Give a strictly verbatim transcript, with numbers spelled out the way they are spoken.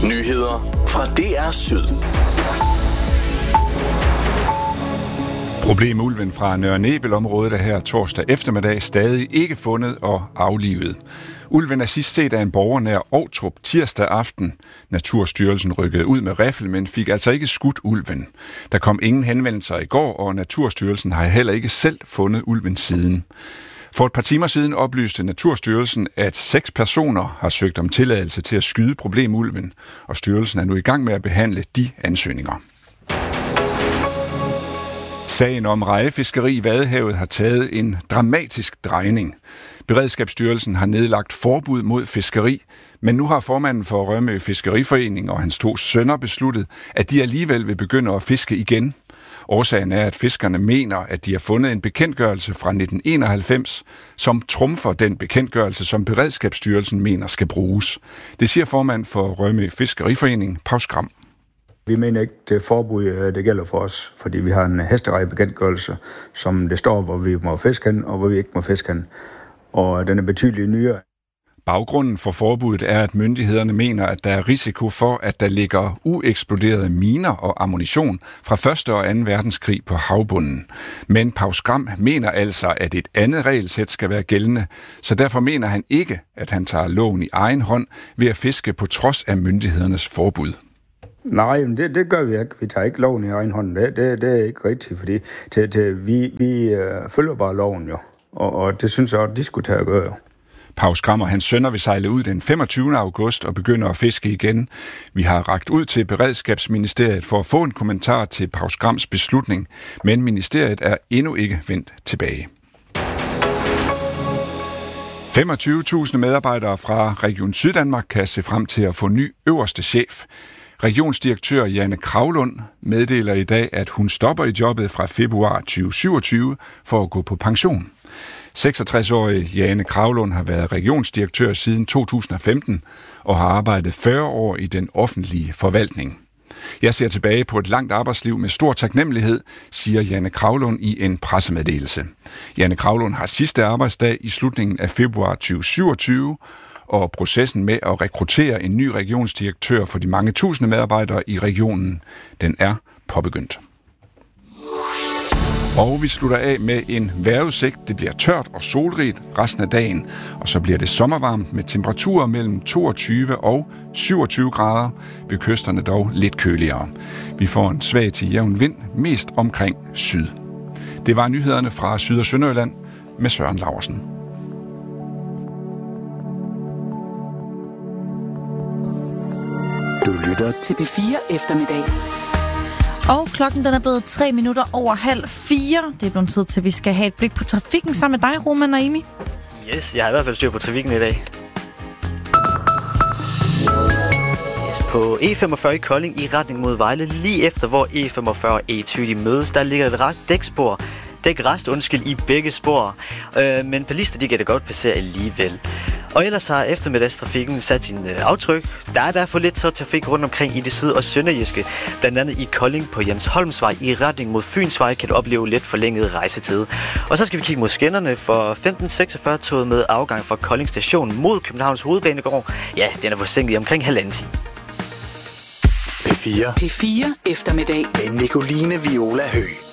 Nyheder fra D R Syd. Problemulven fra Nørre Nebel-området er her torsdag eftermiddag stadig ikke fundet og aflivet. Ulven er sidst set af en borger nær Ovtrup tirsdag aften. Naturstyrelsen rykkede ud med riffel, men fik altså ikke skudt ulven. Der kom ingen henvendelser i går, og Naturstyrelsen har heller ikke selv fundet ulven siden. For et par timer siden oplyste Naturstyrelsen, at seks personer har søgt om tilladelse til at skyde problemulven, og styrelsen er nu i gang med at behandle de ansøgninger. Sagen om rejefiskeri i Vadehavet har taget en dramatisk drejning. Beredskabsstyrelsen har nedlagt forbud mod fiskeri, men nu har formanden for Rømø Fiskeriforening og hans to sønner besluttet, at de alligevel vil begynde at fiske igen. Årsagen er, at fiskerne mener, at de har fundet en bekendtgørelse fra nitten enoghalvfems, som trumfer den bekendtgørelse, som Beredskabsstyrelsen mener skal bruges. Det siger formand for Rømø Fiskeriforening, Paus Gram. Vi mener ikke, det forbud, det gælder for os, fordi vi har en hesteregebekendtgørelse, som det står, hvor vi må fiske hen, og hvor vi ikke må fiske hen. Og den er betydeligt nyere. Baggrunden for forbuddet er, at myndighederne mener, at der er risiko for, at der ligger ueksploderede miner og ammunition fra første og anden verdenskrig på havbunden. Men Paus Gram mener altså, at et andet regelsæt skal være gældende, så derfor mener han ikke, at han tager loven i egen hånd ved at fiske på trods af myndighedernes forbud. Nej, det, det gør vi ikke. Vi tager ikke loven i egen hånd. Det, det, det er ikke rigtigt, fordi til, til, vi, vi øh, følger bare loven jo. Og, og det synes jeg også, de skulle tage at gøre jo. Paus Gram og hans sønner vil sejle ud den femogtyvende august og begynder at fiske igen. Vi har rakt ud til Beredskabsministeriet for at få en kommentar til Paus Grams beslutning, men ministeriet er endnu ikke vendt tilbage. femogtyve tusind medarbejdere fra Region Syddanmark kan se frem til at få ny øverste chef. Regionsdirektør Janne Kravlund meddeler i dag, at hun stopper i jobbet fra februar tyve syvogtyve for at gå på pension. seksogtres-årige Janne Kravlund har været regionsdirektør siden to tusind og femten og har arbejdet fyrre år i den offentlige forvaltning. Jeg ser tilbage på et langt arbejdsliv med stor taknemmelighed, siger Janne Kravlund i en pressemeddelelse. Janne Kravlund har sidste arbejdsdag i slutningen af februar tyve syvogtyve, og processen med at rekruttere en ny regionsdirektør for de mange tusinde medarbejdere i regionen, den er påbegyndt. Og vi slutter af med en vejrudsigt. Det bliver tørt og solrigt resten af dagen, og så bliver det sommervarmt med temperaturer mellem toogtyve og syvogtyve grader, ved kysterne dog lidt køligere. Vi får en svag til jævn vind, mest omkring syd. Det var nyhederne fra Syd- og Sønderjylland med Søren Laursen. Du lytter til P fire eftermiddag. Og klokken den er blevet tre minutter over halv fire. Det er blevet tid til, at vi skal have et blik på trafikken sammen med dig, Roman og Amy. Yes, jeg har i hvert fald styr på trafikken i dag. Yes, på E femogfyrre i Kolding i retning mod Vejle, lige efter hvor E femogfyrre og E tyve de mødes, der ligger et ret dækspor. Dækrest, undskyld, i begge spor. Øh, men bilister, de kan da godt passere alligevel. Og ellers har eftermiddagstrafikken sat sin øh, aftryk. Der er derfor lidt så trafik rundt omkring i det syd- og sønderjyske. Blandt andet i Kolding på Jens Holmsvej i retning mod Fynsvej kan du opleve lidt forlænget rejsetid. Og så skal vi kigge mod skinnerne for femten seksogfyrre-toget med afgang fra Kolding station mod Københavns Hovedbanegård. Ja, den er forsinket i omkring halvanden time. P fire. P fire eftermiddag Med Nicoline Viola Høgh.